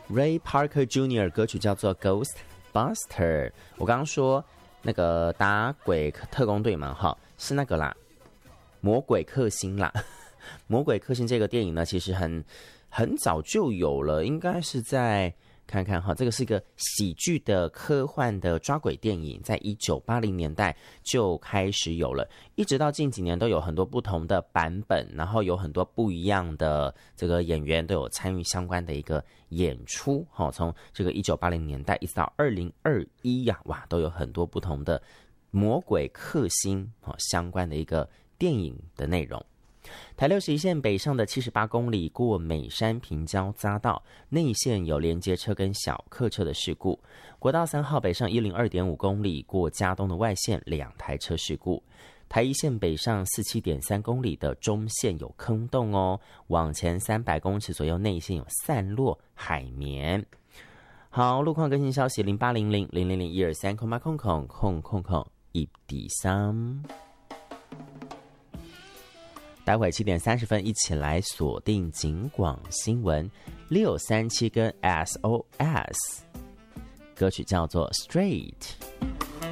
Ray Parker Jr. 歌曲叫做 Ghostbuster。 我刚刚说那个打鬼特工队嘛，哈，是那个啦，魔鬼克星啦。魔鬼克星这个电影呢，其实很早就有了，应该是在看看哈，这个是一个喜剧的科幻的抓鬼电影，在1980年代就开始有了，一直到近几年都有很多不同的版本，然后有很多不一样的这个演员都有参与相关的一个演出，从这个1980年代一直到2021呀，哇，都有很多不同的魔鬼克星相关的一个电影的内容。台61线北上的78公里过美山平交匝道，内线有连接车跟小客车的事故。国道3号北上102.5公里过嘉东的外线2台车事故。台1线北上47.3公里的中线有坑洞哦，往前300公尺左右内线有散落海绵。好，路况更新消息0800000123空八空空空空空1D3。待会7点30分一起来锁定警广新闻637跟 SOS， 歌曲叫做 Straight。